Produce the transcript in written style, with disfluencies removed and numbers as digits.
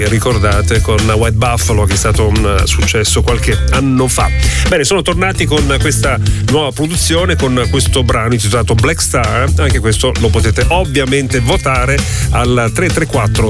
ricordate, con White Buffalo, che è stato un successo qualche anno fa. Bene, sono tornati con questa nuova produzione, con questo brano intitolato Black Star. Anche questo lo potete ovviamente votare al 334